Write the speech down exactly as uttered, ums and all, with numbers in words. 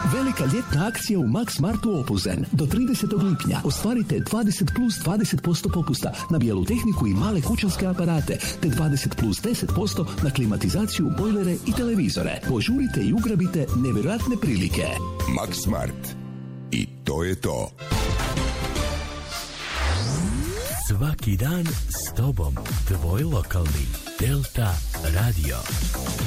Velika ljetna akcija u Max Martu Opuzen. Do tridesetog lipnja ostvarite dvadeset plus dvadeset posto popusta na bijelu tehniku i male kućanske aparate, te dvadeset plus deset posto na klimatizaciju, bojlere i televizore. Požurite i ugrabite nevjerojatne prilike. Max Smart. I to je to. Svaki dan s tobom, tvoj lokalni Delta Radio.